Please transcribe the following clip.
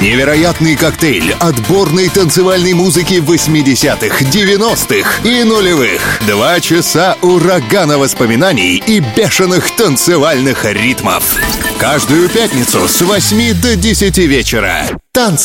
Невероятный коктейль отборной танцевальной музыки 80-х, 90-х и нулевых. 2 часа урагана воспоминаний и бешеных танцевальных ритмов. Каждую пятницу с 8 до 10 вечера.